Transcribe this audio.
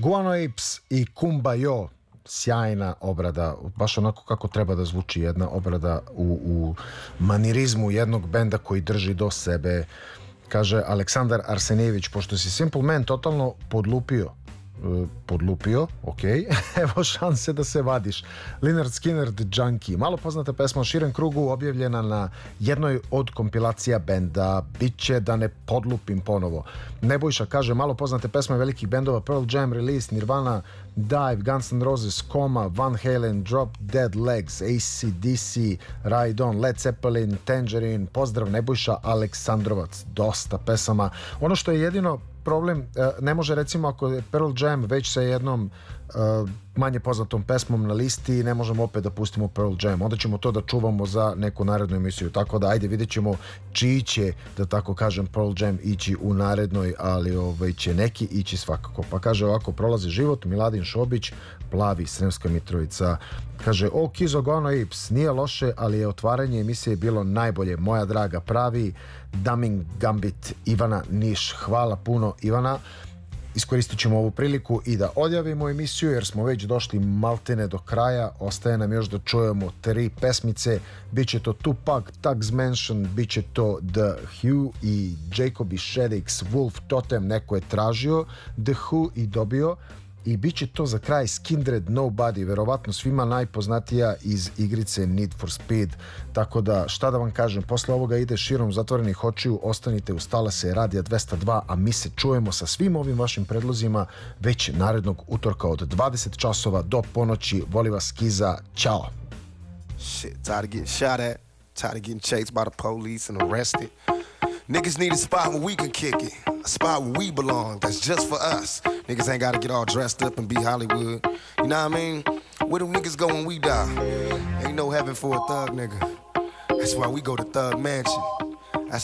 Guano Apes i Kumbayo, sjajna obrada, baš onako kako treba da zvuči jedna obrada u manirizmu jednog benda koji drži do sebe. Kaže Aleksandar Arsenijević, pošto si Simple Man totalno podlupio, ok, evo šanse da se vadiš. Lynyrd Skynyrd Junkie, malo poznata pesma o širem krugu, objavljena na jednoj od kompilacija benda. Biće da ne podlupim ponovo. Nebojša kaže, malo poznate pesme velikih bendova: Pearl Jam, Release, Nirvana, Dive, Guns N' Roses, Coma, Van Halen, Drop Dead Legs, AC/DC, Ride On, Led Zeppelin, Tangerine. Pozdrav Nebojša Aleksandrovac. Dosta pesama. Ono što je jedino problem, ne može recimo ako je Pearl Jam već sa jednom manje poznatom pesmom na listi, ne možemo opet da pustimo Pearl Jam, onda ćemo to da čuvamo za neku narednu emisiju, tako da ajde vidjet ćemo čiji će, da tako kažem, Pearl Jam ići u narednoj, ali će neki ići svakako. Pa kaže ovako: prolazi život, Miladin Šobić, Plavi, Sremska Mitrovica. Kaže, o Kizo Guano Apes, nije loše, ali je otvaranje emisije bilo najbolje, moja draga. Pravi Daming Gambit, Ivana Niš. Hvala puno Ivana. Iskoristit ćemo ovu priliku i da odjavimo emisiju jer smo već došli maltene do kraja. Ostaje nam još da čujemo 3 pesmice. Biće to Tupac, Tugs Mansion, biće to The Who i Jacoby Shaddix, Wolf Totem, neko je tražio The Who i dobio. I bit će to za kraj Skindred Nobody, verovatno svima najpoznatija iz igrice Need for Speed. Tako da, šta da vam kažem, posle ovoga ide Širom zatvorenih očiju. Ostanite uz talase Radija 202, a mi se čujemo sa svim ovim vašim predlozima već narednog utorka od 20 časova do ponoći. Voli vas Kiza, ćao. Shit, tired of getting shot at, tired of getting chased by the police and arrested. Niggas need a spot where we can kick it, a spot where we belong, that's just for us. Niggas ain't gotta get all dressed up and be Hollywood. You know what I mean? Where do niggas go when we die? Ain't no heaven for a thug nigga. That's why we go to Thug Mansion.